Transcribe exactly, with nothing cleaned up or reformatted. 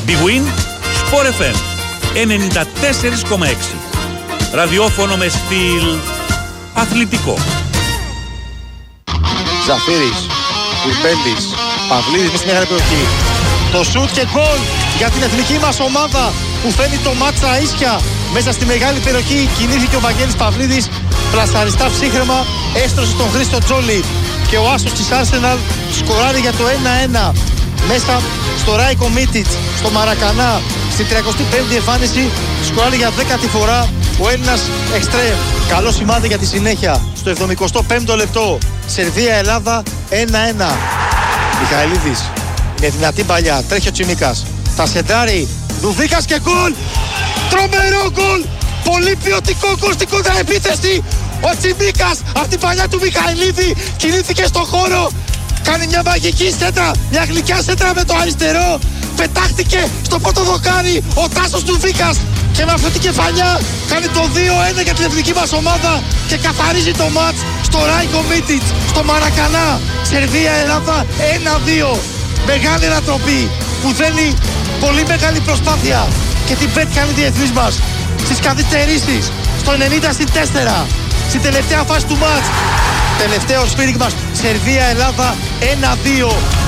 Big Win, Sport εφ εμ ενενήντα τέσσερα κόμμα έξι. Ραδιόφωνο με στυλ αθλητικό. Ζαφύρης, Κουρμπέλης, Παυλίδης με στη μεγάλη περιοχή. Το σουτ και γκολ για την εθνική μας ομάδα που φέρνει το μάτσα ίσια μέσα στη μεγάλη περιοχή. Κινήθηκε ο Βαγγέλης Παυλίδης, πλασαριστά ψύχρεμα, έστρωσε τον Χρήστο Τζόλι και ο άσος της Arsenal σκοράρει για το ένα ένα μέσα στο Ράικο Μίτιτς, στο Μαρακανά. Στην τριακοστή πέμπτη εμφάνιση σκοράρει για δέκατη φορά ο Έλληνας εξτρέμ. Καλό σημάδι για τη συνέχεια. Στο εβδομηκοστό πέμπτο λεπτό, Σερβία-Ελλάδα ένα ένα. Μιχαηλίδης με δυνατή παλιά, τρέχει ο Τσιμίκας. Τα σεντάρει, Δουβίκας και γκολ! Τρομερό γκολ! Πολύ ποιοτικό γκολ στην κοντραεπίθεση! Ο Τσιμίκας από την παλιά του Μιχαηλίδη κινήθηκε στον χώρο. Κάνει μια μαγική σέντρα, μια γλυκιά σέντρα με το αριστερό. Πετάχτηκε στο πρώτο δοκάρι ο Τάσος Δουβίκας και με αυτή την κεφαλιά κάνει το δύο ένα για την εθνική μας ομάδα και καθαρίζει το μάτς στο Ράικο Μίτιτς, στο Μαρακανά. Σερβία-Ελλάδα ένα δύο. Μεγάλη ανατροπή που θέλει πολύ μεγάλη προσπάθεια και την πέτυχαν οι διεθνείς μας στις καθυστερήσεις στο ενενήντα συν τέσσερα στην τελευταία φάση του μάτς. Τελευταίο σφύριγμα, Σερβία-Ελλάδα ένα δύο.